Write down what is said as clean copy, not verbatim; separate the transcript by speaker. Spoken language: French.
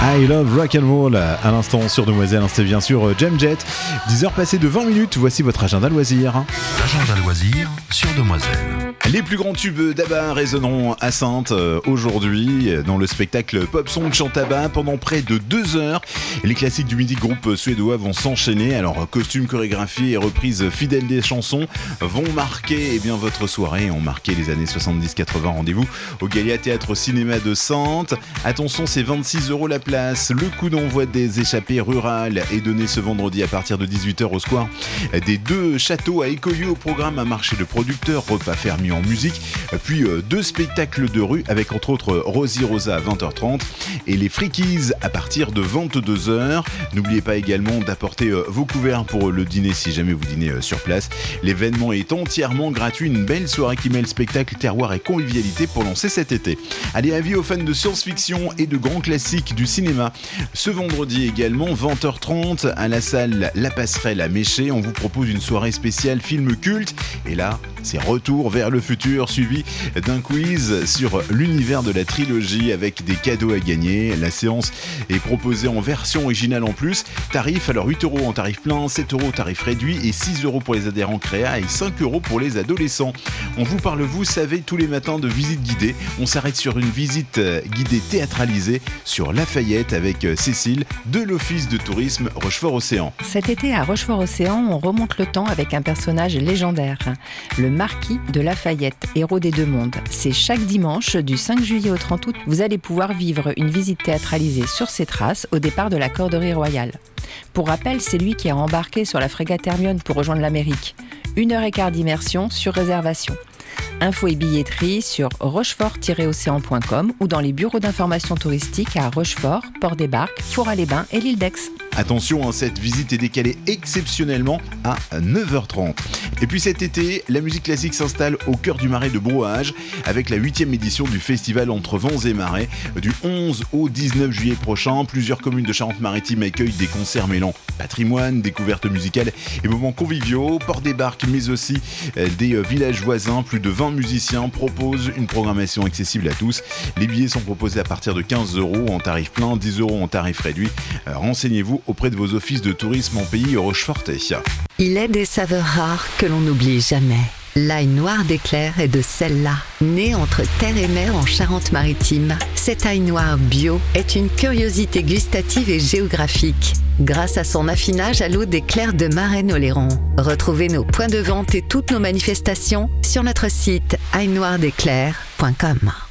Speaker 1: I Love Rock and Roll à l'instant sur Demoiselle, c'était bien sûr Jam Jet. 10h passées de 20 minutes, voici votre agenda loisir.
Speaker 2: Agenda loisir sur Demoiselle.
Speaker 1: Les plus grands tubes d'ABBA résonneront à Saintes aujourd'hui dans le spectacle Pop Song Chant ABBA pendant près de 2 heures. Les classiques du mythique groupe suédois vont s'enchaîner. Alors costumes, chorégraphie et reprises fidèles des chansons vont marquer votre soirée, ont marqué les années 70-80. Rendez-vous au Gallia Théâtre Cinéma de Saintes. Attention, c'est 26 € la place. Le coup d'envoi des échappées rurales est donné ce vendredi à partir de 18h au square des Deux Châteaux à Écolieu. Au programme, un marché de producteurs, repas fermiers en musique, puis 2 spectacles de rue avec entre autres Rosie Rosa à 20h30 et les Freakies à partir de 22h. N'oubliez pas également d'apporter vos couverts pour le dîner si jamais vous dînez sur place. L'événement est entièrement gratuit, une belle soirée qui mêle spectacle, terroir et convivialité pour lancer cet été. Allez, avis aux fans de science-fiction et de grands classiques du cinéma. Ce vendredi également, 20h30 à la salle La Passerelle à Méché, on vous propose une soirée spéciale film culte. Et là, c'est Retour vers le futur, suivi d'un quiz sur l'univers de la trilogie avec des cadeaux à gagner. La séance est proposée en version originale en plus. Tarif, alors 8 € en tarif plein, 7 € au tarif réduit et 6 € pour les adhérents créa et 5 € pour les adolescents. On vous parle, vous savez, tous les matins de visite guidée. On s'arrête sur une visite guidée théâtralisée sur Lafayette avec Cécile de l'Office de tourisme Rochefort-Océan.
Speaker 3: Cet été à Rochefort-Océan, on remonte le temps avec un personnage légendaire, le marquis de Lafayette, héros des deux mondes. C'est chaque dimanche du 5 juillet au 30 août. Vous allez pouvoir vivre une visite théâtralisée sur ses traces au départ de la Corderie Royale. Pour rappel, c'est lui qui a embarqué sur la frégate Hermione pour rejoindre l'Amérique. 1h15 d'immersion sur réservation. Infos et billetterie sur rochefort-océan.com ou dans les bureaux d'information touristique à Rochefort, Port-des-Barques, Four-à-les-Bains et l'île d'Aix.
Speaker 1: Attention, cette visite est décalée exceptionnellement à 9h30. Et puis cet été, la musique classique s'installe au cœur du Marais de Brouage avec la 8e édition du festival Entre Vents et Marées. Du 11 au 19 juillet prochain, plusieurs communes de Charente-Maritime accueillent des concerts mêlant patrimoine, découvertes musicales et moments conviviaux. Port-des-Barques, mais aussi des villages voisins. Plus de 20 musiciens proposent une programmation accessible à tous. Les billets sont proposés à partir de 15 € en tarif plein, 10 € en tarif réduit. Renseignez-vous auprès de vos offices de tourisme en pays rochefortais.
Speaker 4: Il est des saveurs rares que l'on n'oublie jamais. L'ail noir d'Éclair est de celle-là. Né entre terre et mer en Charente-Maritime, cet ail noir bio est une curiosité gustative et géographique. Grâce à son affinage à l'eau d'Éclair de Marennes-Oléron. Retrouvez nos points de vente et toutes nos manifestations sur notre site ailnoirdéclair.com.